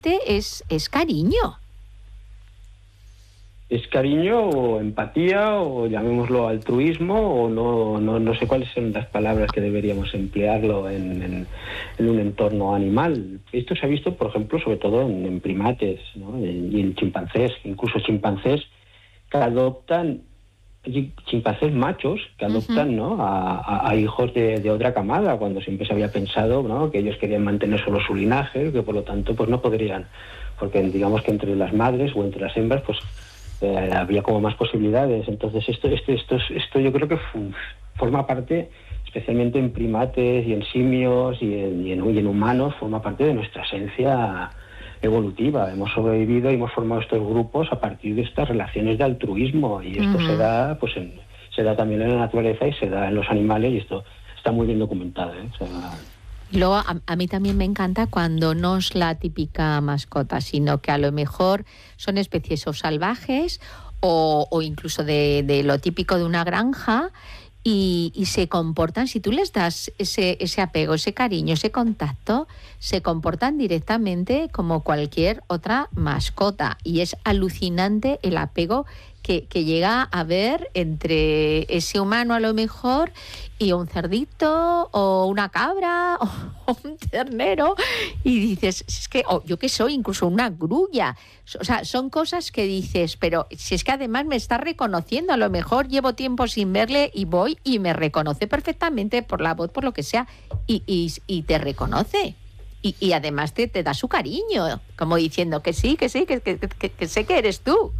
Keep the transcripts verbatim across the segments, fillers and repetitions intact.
es, es cariño. Es cariño o empatía o llamémoslo altruismo o no no no sé cuáles son las palabras que deberíamos emplearlo en, en, en un entorno animal. Esto se ha visto, por ejemplo, sobre todo en, en primates, ¿no? Y en chimpancés, incluso chimpancés que adoptan, chimpancés machos que adoptan, uh-huh. ¿no? a, a, a hijos de, de otra camada, cuando siempre se había pensado, ¿no? que ellos querían mantener solo su linaje, que por lo tanto pues no podrían, porque digamos que entre las madres o entre las hembras pues Eh, había como más posibilidades. Entonces esto esto esto esto yo creo que f- forma parte, especialmente en primates y en simios y en, y, en, y en humanos, forma parte de nuestra esencia evolutiva. Hemos sobrevivido y hemos formado estos grupos a partir de estas relaciones de altruismo, y esto uh-huh. se da pues en, se da también en la naturaleza y se da en los animales, y esto está muy bien documentado, ¿eh? O sea, Luego, a, a mí también me encanta cuando no es la típica mascota, sino que a lo mejor son especies o salvajes o, o incluso de, de lo típico de una granja y, y se comportan, si tú les das ese, ese apego, ese cariño, ese contacto, se comportan directamente como cualquier otra mascota. Y es alucinante el apego que, que llega a haber entre ese humano a lo mejor y un cerdito o una cabra o un ternero, y dices, es que oh, yo que soy, incluso una grulla, o sea, son cosas que dices, pero si es que además me está reconociendo, a lo mejor llevo tiempo sin verle y voy y me reconoce perfectamente por la voz, por lo que sea, y, y, y te reconoce. Y, y además te, te da su cariño, como diciendo que sí, que sí, que, que, que, que sé que eres tú.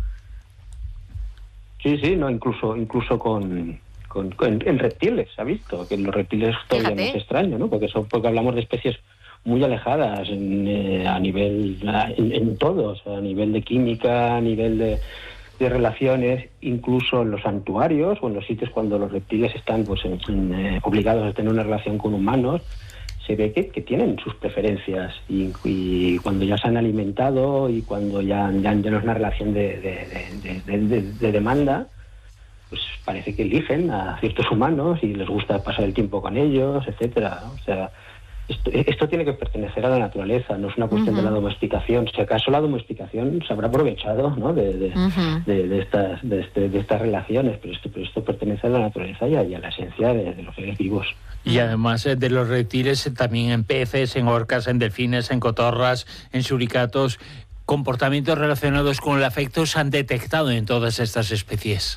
Sí, sí, no, incluso incluso con, con, con en, en reptiles se ha visto que en los reptiles todavía Fíjate. más extraño, ¿no? Porque son porque hablamos de especies muy alejadas en, eh, a nivel en, en todos, a nivel de química, a nivel de, de relaciones, incluso en los santuarios o en los sitios cuando los reptiles están pues en, en, eh, obligados a tener una relación con humanos. Se ve que, que tienen sus preferencias y, y cuando ya se han alimentado y cuando ya, ya, ya no es una relación de, de, de, de, de, de demanda, pues parece que eligen a ciertos humanos y les gusta pasar el tiempo con ellos, etcétera. O sea, esto, esto tiene que pertenecer a la naturaleza, no es una cuestión uh-huh. de la domesticación. Si acaso la domesticación se habrá aprovechado, ¿no? de, de, uh-huh. de, de, estas, de, este, de estas relaciones, pero esto, pero esto pertenece a la naturaleza y a, y a la esencia de, de los seres vivos. Y además de los reptiles, también en peces, en orcas, en delfines, en cotorras, en suricatos, comportamientos relacionados con el afecto se han detectado en todas estas especies.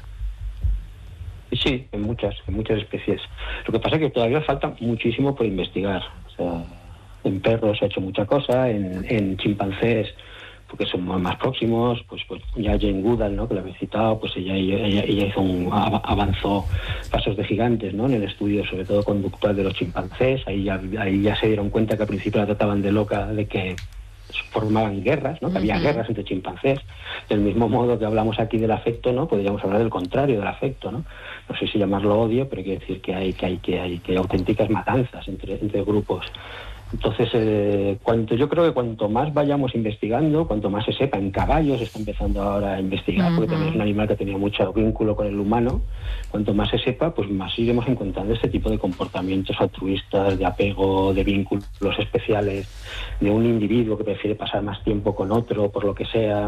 Sí, en muchas, en muchas especies. Lo que pasa es que todavía falta muchísimo por investigar. O sea, en perros se ha hecho mucha cosa, en, en chimpancés, porque son más próximos, pues, pues ya Jane Goodall, ¿no? que la habéis citado, pues ella, ella, ella hizo un, avanzó pasos de gigantes, ¿no? en el estudio sobre todo conductual de los chimpancés. Ahí ya, ahí ya se dieron cuenta que al principio la trataban de loca, de que formaban guerras, ¿no? que había uh-huh. guerras entre chimpancés. Del mismo modo que hablamos aquí del afecto, ¿no? podríamos hablar del contrario del afecto, ¿no? No sé si llamarlo odio, pero quiere decir que hay que hay que hay que hay auténticas matanzas entre entre grupos. Entonces, eh, cuanto, yo creo que cuanto más vayamos investigando, cuanto más se sepa, en caballos se está empezando ahora a investigar, uh-huh. porque también es un animal que tenía mucho vínculo con el humano, cuanto más se sepa, pues más iremos encontrando este tipo de comportamientos altruistas, de apego, de vínculos especiales, de un individuo que prefiere pasar más tiempo con otro, por lo que sea.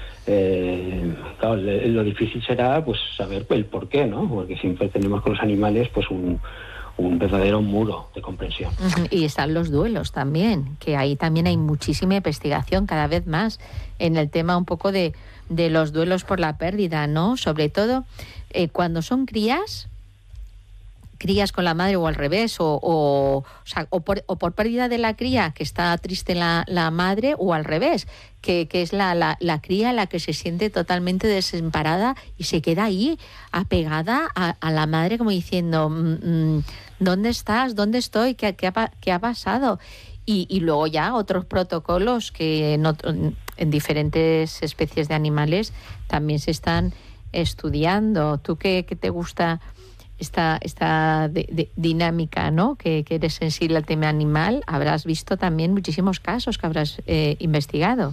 Eh, claro, lo difícil será pues saber el por qué, ¿no? Porque siempre tenemos con los animales pues un un verdadero muro de comprensión. Uh-huh. Y están los duelos también, que ahí también hay muchísima investigación cada vez más en el tema un poco de, de los duelos por la pérdida, ¿no? Sobre todo eh, cuando son crías, crías con la madre o al revés, o, o, o, sea, o, por, o por pérdida de la cría, que está triste la, la madre, o al revés, que, que es la, la, la cría la que se siente totalmente desamparada y se queda ahí apegada a, a la madre como diciendo, mmm, ¿dónde estás? ¿Dónde estoy? ¿Qué, qué, ha, qué ha pasado? Y, y luego ya otros protocolos que en, otro, en diferentes especies de animales también se están estudiando. ¿Tú qué, qué te gusta esta, esta de, de, dinámica, ¿no? Que, que eres sensible al tema animal? Habrás visto también muchísimos casos que habrás eh, investigado.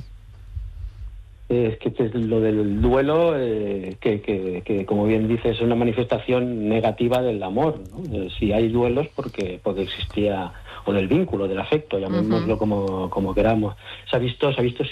Es que lo del duelo, eh, que, que, que como bien dices, es una manifestación negativa del amor, ¿no? Eh, si hay duelos porque, porque existía, o del vínculo, del afecto, llamémoslo uh-huh. como, como queramos. Se ha visto, se ha visto